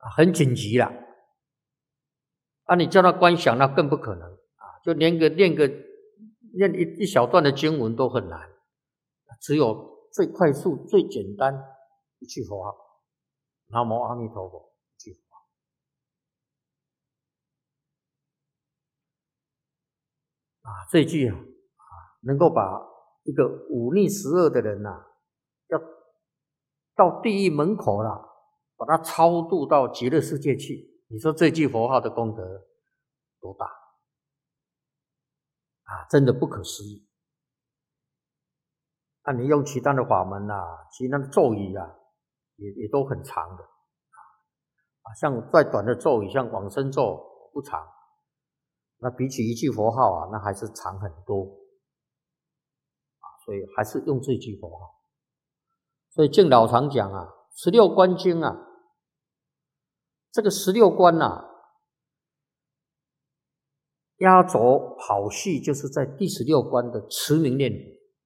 很紧急了。你叫他观想，那更不可能就连念一小段的经文都很难，只有最快速、最简单一句佛号，南无阿弥陀佛一句佛号这一句能够把一个忤逆十恶的人要到地狱门口了，把他超度到极乐世界去。你说这句佛号的功德多大真的不可思议。你用其他的法门其他的咒语也都很长的像再短的咒语，像往生咒不长，那比起一句佛号那还是长很多所以还是用这句佛号。所以净老常讲16观经这个16观压轴好戏就是在第16关的持名念佛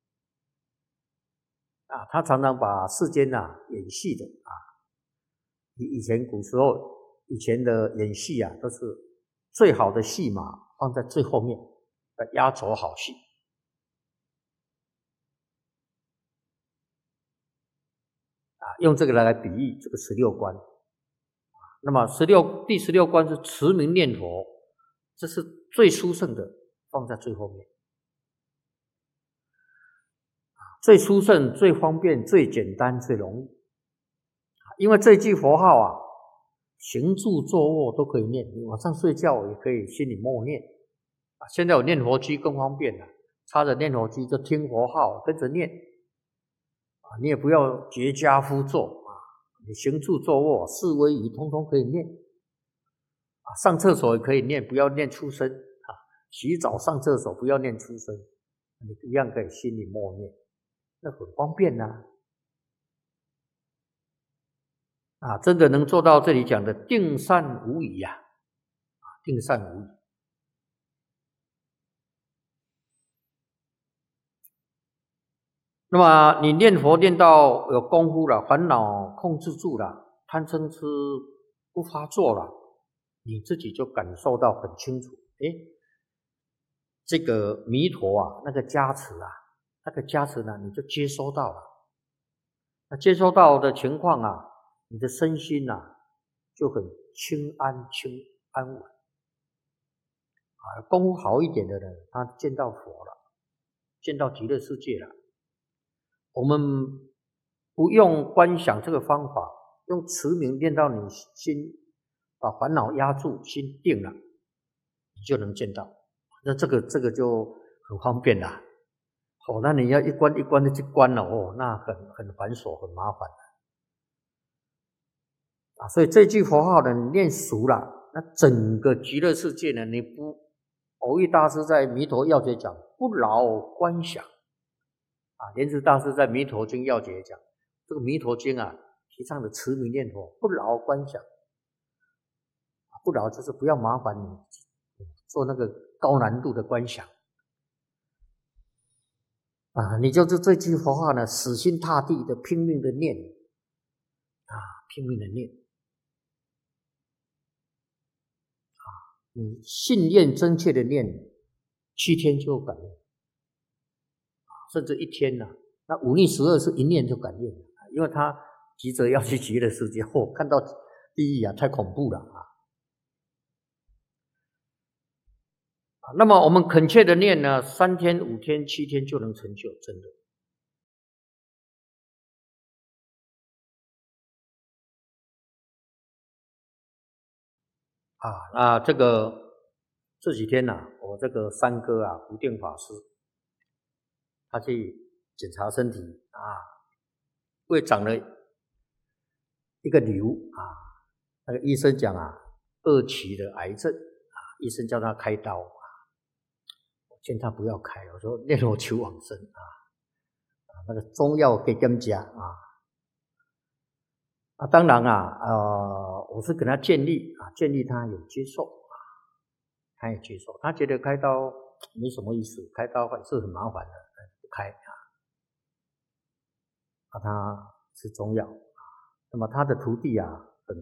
他常常把世间演戏的以前古时候以前的演戏都是最好的戏码放在最后面的压轴好戏用这个来比喻这个16关。那么第16关是持名念佛，这是最殊胜的，放在最后面。最殊胜、最方便、最简单、最容易。因为这句佛号行住坐卧都可以念，你晚上睡觉也可以心里默念现在有念佛机更方便了，插着念佛机就听佛号跟着念你也不要绝家趺坐你行住坐卧四威仪通通可以念上厕所也可以念，不要念出声洗澡上厕所不要念出声，你一样可以心里默念，那很方便真的能做到这里讲的定善无疑定善无疑。那么你念佛念到有功夫了，烦恼控制住了，贪嗔痴不发作了，你自己就感受到很清楚这个弥陀那个加持那个加持呢你就接收到了。那接收到的情况你的身心就很轻安稳功夫好一点的人他见到佛了，见到极乐世界了。我们不用观想这个方法，用持名念到你心把烦恼压住，心定了，你就能见到。那这个就很方便了那你要一关一关的去关了那很繁琐很麻烦所以这句佛号呢你念熟了，那整个极乐世界呢你不藕益大师在弥陀要解讲不劳观想莲池大师在弥陀经要解讲这个弥陀经提倡的持名念佛不劳观想不劳就是不要麻烦你做那个高难度的观想你就是这句佛号呢死心塌地的拼命的念拼命的念你信念真切的念7天就感应甚至1天那忤逆十恶是1念就感应因为他急着要去极乐世界看到地狱太恐怖了那么我们恳切的念呢3天5天7天就能成就，真的那这几天我这个三哥福定法师他去检查身体胃长了一个瘤那个医生讲2期的癌症医生叫他开刀我劝他不要开，我说念佛求往生那个中药给跟加当然我是跟他建议他也接受他也接受，他觉得开刀没什么意思，开刀是很麻烦的，不开他吃中药那么他的徒弟